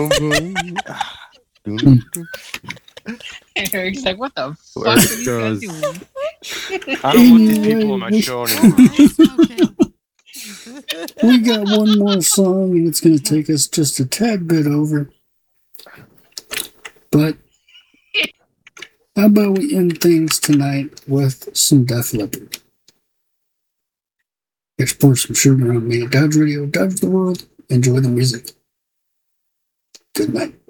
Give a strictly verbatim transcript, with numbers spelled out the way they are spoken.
boom, boom. Ah, dun, Hmm. dun. Eric's like, what the fuck Eric are these guys goes, doing? I don't want these Anyway, people on my we, show Why anymore. are you smoking? we got one more song, and it's going to take us just a tad bit over. But how about we end things tonight with some Def Leppard? Let's pour some sugar on me. Dodge Radio, Dodge the World. Enjoy the music. Good night.